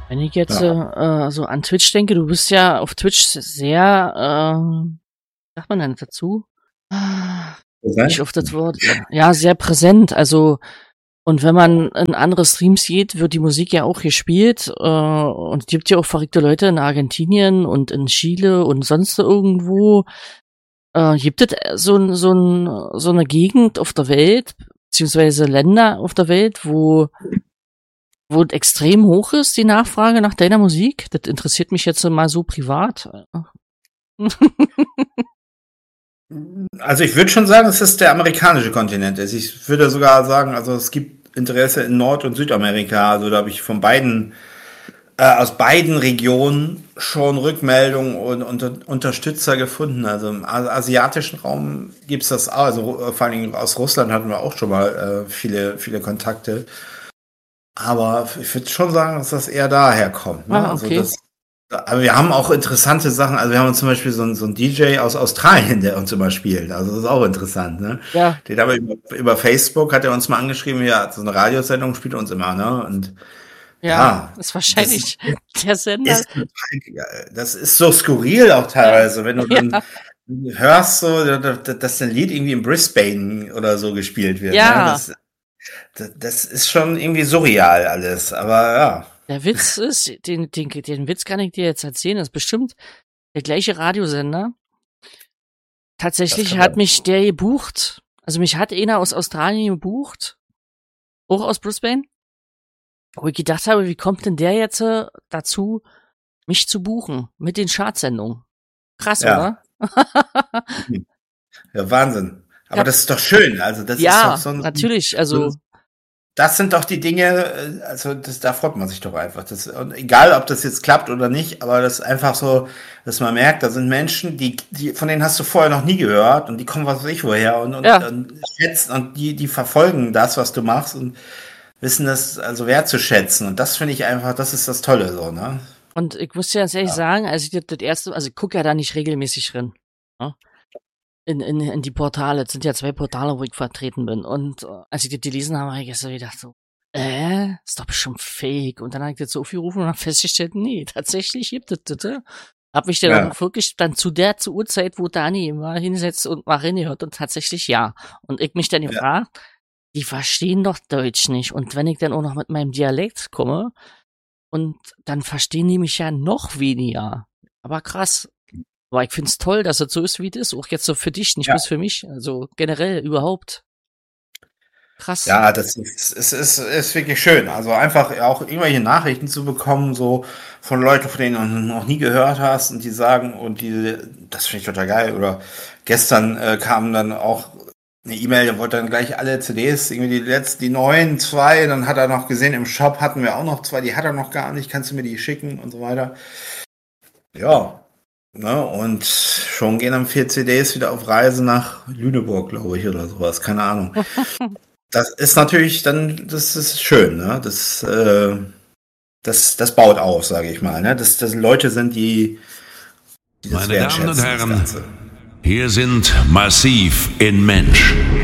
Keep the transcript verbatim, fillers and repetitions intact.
Wenn ich jetzt Ja. äh, so an Twitch denke, du bist ja auf Twitch sehr, äh, wie sagt man denn dazu? Nicht auf das Wort. Ja, sehr präsent. Also, und wenn man in andere Streams sieht, wird die Musik ja auch gespielt. Äh, und es gibt ja auch verrückte Leute in Argentinien und in Chile und sonst irgendwo. Äh, gibt es so, ein- so, ein, so eine Gegend auf der Welt, beziehungsweise Länder auf der Welt, wo wo es extrem hoch ist, die Nachfrage nach deiner Musik? Das interessiert mich jetzt mal so privat. Also ich würde schon sagen, es ist der amerikanische Kontinent. Also ich würde sogar sagen, also es gibt Interesse in Nord- und Südamerika. Also da habe ich von beiden, äh, aus beiden Regionen schon Rückmeldungen und, und Unterstützer gefunden. Also im A- asiatischen Raum gibt's das auch. Also äh, vor allen Dingen aus Russland hatten wir auch schon mal äh, viele, viele Kontakte. Aber ich würde schon sagen, dass das eher daher kommt. Ne? Ah, Also okay. das, aber wir haben auch interessante Sachen. Also wir haben uns zum Beispiel so einen, so einen D J aus Australien, der uns immer spielt. Also das ist auch interessant. Ne? Ja, Den haben wir über, über Facebook, hat er uns mal angeschrieben, ja, so eine Radiosendung spielt uns immer. Ne? Und ja, ja, ist das wahrscheinlich der Sender. ist total geil. Das ist so skurril auch teilweise, wenn du dann Ja, hörst, so, dass ein Lied irgendwie in Brisbane oder so gespielt wird. Ne? ja. Das, das, das ist schon irgendwie surreal alles. Aber ja. Der Witz ist, den, den, den Witz kann ich dir jetzt erzählen, das ist bestimmt der gleiche Radiosender. Tatsächlich hat sein. mich der gebucht. Also mich hat einer aus Australien gebucht. Auch aus Brisbane. Wo ich gedacht habe, wie kommt denn der jetzt äh, dazu, mich zu buchen? Mit den Chartsendungen. Krass, Ja. oder? Ja, Wahnsinn. Aber Ja. das ist doch schön. Also das ist doch Ja, so ein, natürlich. so Also, ein, das sind doch die Dinge, äh, also das, da freut man sich doch einfach. Das, und egal, ob das jetzt klappt oder nicht, aber das ist einfach so, dass man merkt, da sind Menschen, die, die, von denen hast du vorher noch nie gehört und die kommen was weiß ich woher und, und, ja. und schätzen und die, die verfolgen das, was du machst und wissen das also wertzuschätzen. Und das finde ich einfach, das ist das Tolle so, ne? Und ich muss dir ganz ehrlich sagen, als ich das, das erste, also ich gucke ja da nicht regelmäßig drin. Ja? In, in, in die Portale. Es sind ja zwei Portale, wo ich vertreten bin. Und äh, als ich das gelesen habe, habe ich gestern gedacht so, äh, ist doch bestimmt fake. Und dann habe ich das so aufgerufen und habe festgestellt, nee, tatsächlich gibt es das. äh. Hab mich dann Ja. auch wirklich dann zu der zur Uhrzeit, wo Dani mal hinsetzt und mal reingehört und tatsächlich ja. Und ich mich dann Ja. gefragt, die verstehen doch Deutsch nicht. Und wenn ich dann auch noch mit meinem Dialekt komme, und dann verstehen die mich ja noch weniger. Aber krass. Aber ich find's toll, dass es so ist, wie es ist. Auch jetzt so für dich, nicht Ja. bloß für mich. Also generell überhaupt. Krass. Ja, das ist, ist, ist, ist wirklich schön. Also einfach auch irgendwelche Nachrichten zu bekommen, so von Leuten, von denen du noch nie gehört hast und die sagen, und die, das finde ich total geil. Oder gestern äh, kam dann auch eine E-Mail, der wollte dann gleich alle C Ds, irgendwie die letzten, die neuen zwei, dann hat er noch gesehen, im Shop hatten wir auch noch zwei, die hat er noch gar nicht, kannst du mir die schicken und so weiter. Ja, ne, und schon gehen dann vier C Ds wieder auf Reise nach Lüneburg, glaube ich, oder sowas, keine Ahnung. Das ist natürlich dann, das ist schön, ne? Das, äh, das, das baut auf, sage ich mal, ne? Dass das Leute sind, die, die das Meine Damen und wertschätzen, das Herren, Ganze. hier sind Massiv in Mensch.